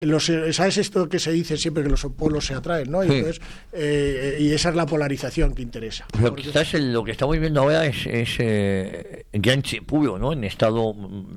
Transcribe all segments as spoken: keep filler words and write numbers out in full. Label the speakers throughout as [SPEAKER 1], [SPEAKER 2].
[SPEAKER 1] Los, ¿sabes esto que se dice siempre, que los pueblos se atraen, ¿no? Y,
[SPEAKER 2] sí.
[SPEAKER 1] entonces, eh, y esa es la polarización que interesa.
[SPEAKER 2] Pero
[SPEAKER 1] Porque...
[SPEAKER 2] quizás el, lo que estamos viendo ahora es, es eh, gran puro, ¿no? En estado,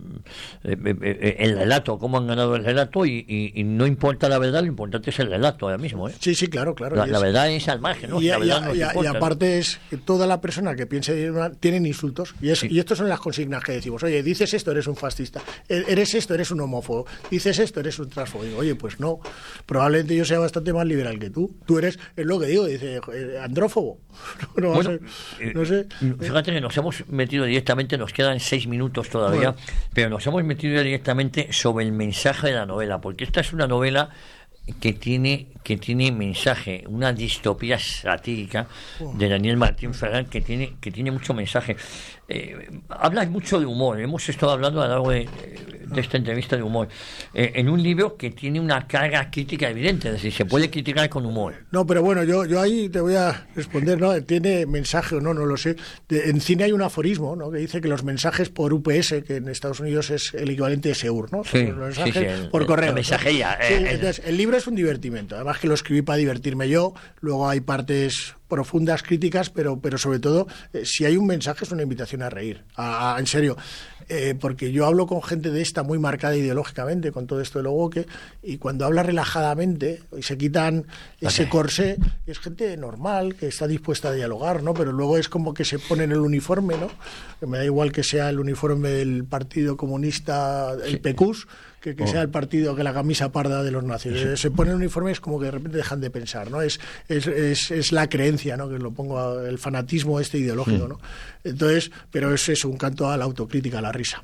[SPEAKER 2] eh, eh, el relato, cómo han ganado el relato, y, y, y no importa la verdad, lo importante es el relato ahora mismo, ¿eh?
[SPEAKER 1] Sí, sí, claro, claro.
[SPEAKER 2] La,
[SPEAKER 1] y
[SPEAKER 2] la
[SPEAKER 1] es...
[SPEAKER 2] verdad es al margen, ¿no?
[SPEAKER 1] Y,
[SPEAKER 2] La verdad
[SPEAKER 1] y,
[SPEAKER 2] no
[SPEAKER 1] y,
[SPEAKER 2] importa,
[SPEAKER 1] y aparte, ¿no? Es que toda la persona que piense tienen insultos, y, es, sí. y estos son las consignas que decimos. Oye, dices esto, eres un fascista. Eres esto, eres un homófobo. Dices esto, eres un transfobo. Oye, pues no. Probablemente yo sea bastante más liberal que tú. Tú eres, es lo que digo, dice, andrófobo. No, no,
[SPEAKER 2] bueno,
[SPEAKER 1] sé, eh, no sé.
[SPEAKER 2] Fíjate que nos hemos metido directamente, nos quedan seis minutos todavía, bueno. pero nos hemos metido directamente sobre el mensaje de la novela, porque esta es una novela que tiene que tiene mensaje, una distopía satírica de Daniel Martín Ferrán que tiene que tiene mucho mensaje. Eh, habla mucho de humor, hemos estado hablando a lo largo de, de esta entrevista de humor, eh, en un libro que tiene una carga crítica evidente, es decir, se puede criticar con humor.
[SPEAKER 1] No, pero bueno, yo yo ahí te voy a responder, ¿no? Tiene mensaje o no, no lo sé. De, en cine hay un aforismo, ¿no? Que dice que los mensajes por U P S, que en Estados Unidos es el equivalente de SEUR, ¿no?
[SPEAKER 2] Sí,
[SPEAKER 1] los mensajes
[SPEAKER 2] sí, sí, el,
[SPEAKER 1] por correo.
[SPEAKER 2] La mensajería.
[SPEAKER 1] ¿no? Sí,
[SPEAKER 2] eh,
[SPEAKER 1] entonces, el libro es un divertimento, además que lo escribí para divertirme yo, luego hay partes profundas críticas, pero pero sobre todo, eh, si hay un mensaje es una invitación a reír, a, a, en serio, eh, porque yo hablo con gente de esta muy marcada ideológicamente, con todo esto de lo woke, y cuando habla relajadamente y se quitan ese corsé, es gente normal, que está dispuesta a dialogar, ¿no? Pero luego es como que se ponen el uniforme, ¿no? Que me da igual que sea el uniforme del Partido Comunista, el P Q S, que, que oh. sea el partido, que la camisa parda de los nazis. Sí. Se ponen uniformes como que de repente dejan de pensar, ¿no? Es, es, es, es la creencia, ¿no? Que lo pongo, a, el fanatismo este ideológico, ¿no? Entonces, pero es eso, un canto a la autocrítica, a la risa.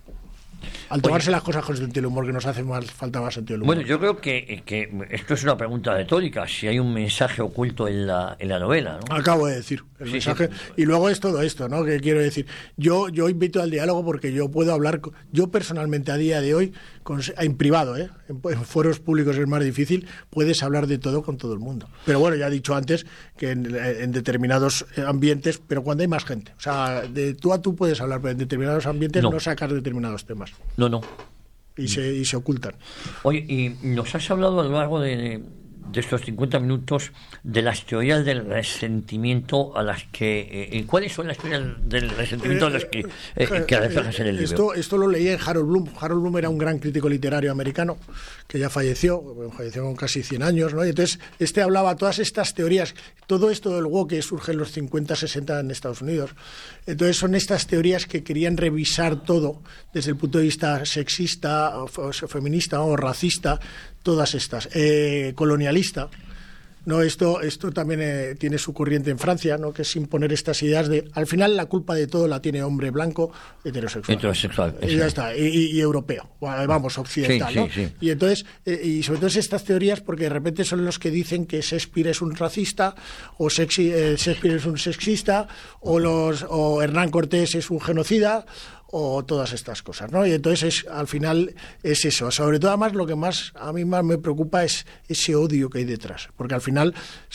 [SPEAKER 1] Al tomarse Oye, las cosas con sentido del humor, que nos hace más falta más sentido del humor.
[SPEAKER 2] Bueno, yo creo que, que esto es una pregunta retórica, si hay un mensaje oculto en la, en la novela, ¿no?
[SPEAKER 1] Acabo de decir, el sí, mensaje, sí. Y luego es todo esto, ¿no? Que quiero decir, yo yo invito al diálogo porque yo puedo hablar, yo personalmente a día de hoy, con, en privado, ¿eh? En, en foros públicos es más difícil, puedes hablar de todo con todo el mundo. Pero bueno, ya he dicho antes que en, en determinados ambientes, pero cuando hay más gente, o sea, de tú a tú puedes hablar, pero en determinados ambientes no, no sacas determinados temas.
[SPEAKER 2] No, no.
[SPEAKER 1] Y se, y se ocultan.
[SPEAKER 2] Oye, y nos has hablado a lo largo de, de estos cincuenta minutos de las teorías del resentimiento a las que... Eh, ¿Cuáles son las teorías del resentimiento a las que, eh, que reflejas en el libro?
[SPEAKER 1] Esto, esto lo leí en Harold Bloom. Harold Bloom era un gran crítico literario americano que ya falleció, falleció con casi cien años, ¿no? Y entonces este hablaba todas estas teorías, todo esto del woke surge en los cincuenta, sesenta en Estados Unidos. Entonces son estas teorías que querían revisar todo desde el punto de vista sexista, o feminista o racista, todas estas, eh, colonialista. No, esto, esto también eh, tiene su corriente en Francia, ¿no? Que es imponer estas ideas de, al final la culpa de todo la tiene hombre blanco heterosexual.
[SPEAKER 2] Heterosexual.
[SPEAKER 1] Y ya está, y, y, y europeo, vamos, occidental,
[SPEAKER 2] sí,
[SPEAKER 1] ¿no?
[SPEAKER 2] Sí, sí.
[SPEAKER 1] Y entonces, eh, y sobre todo estas teorías, porque de repente son los que dicen que Shakespeare es un racista, o sexi, eh, Shakespeare es un sexista, o, los, o Hernán Cortés es un genocida, o todas estas cosas, ¿no? Y entonces es, al final es eso. Sobre todo, además, lo que más a mí más me preocupa es ese odio que hay detrás, porque al final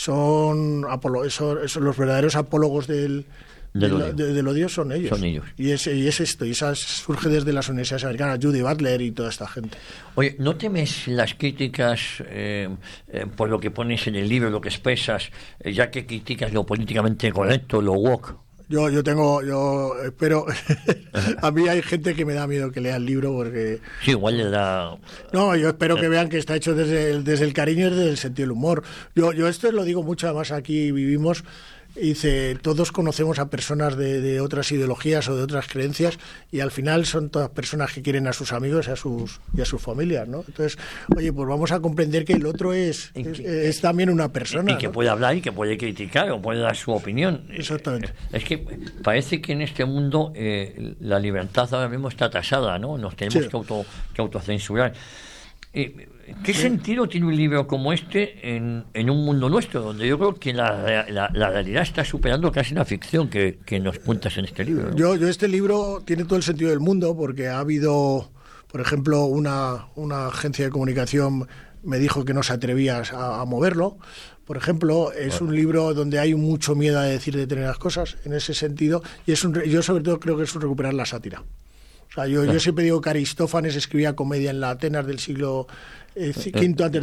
[SPEAKER 1] son, apolo, son, son los verdaderos apólogos del Del odio. De, del odio son ellos.
[SPEAKER 2] Son ellos.
[SPEAKER 1] Y es, y es esto, y esa surge desde las universidades americanas, Judy Butler y toda esta gente.
[SPEAKER 2] Oye, ¿no temes las críticas eh, eh, por lo que pones en el libro, lo que expresas, eh, ya que criticas lo políticamente correcto, lo woke?
[SPEAKER 1] Yo yo tengo, yo espero, a mí hay gente que me da miedo que lea el libro porque...
[SPEAKER 2] Sí, igual le da...
[SPEAKER 1] No, yo espero que vean que está hecho desde el, desde el cariño y desde el sentido del humor. Yo, yo esto lo digo mucho, además aquí vivimos... Dice, todos conocemos a personas de, de otras ideologías o de otras creencias y al final son todas personas que quieren a sus amigos y a sus, y a sus familias, ¿no? Entonces, oye, pues vamos a comprender que el otro es, es, es también una persona.
[SPEAKER 2] Y que
[SPEAKER 1] ¿no?
[SPEAKER 2] puede hablar y que puede criticar o puede dar su opinión.
[SPEAKER 1] Exactamente.
[SPEAKER 2] Es que parece que en este mundo eh, la libertad ahora mismo está tasada, ¿no? Nos tenemos sí. que, auto, que autocensurar. Eh, ¿Qué sí. sentido tiene un libro como este en, en un mundo nuestro, donde yo creo que la, la, la realidad está superando casi la ficción que, que nos cuentas en este libro, ¿no?
[SPEAKER 1] Yo, yo este libro tiene todo el sentido del mundo porque ha habido, por ejemplo, una, una agencia de comunicación me dijo que no se atrevía a, a moverlo. Por ejemplo, es bueno. un libro donde hay mucho miedo a decir determinadas cosas en ese sentido y es un, yo sobre todo creo que es un recuperar la sátira. O sea, yo, yo siempre digo que Aristófanes escribía comedia en la Atenas del siglo eh, quinto antes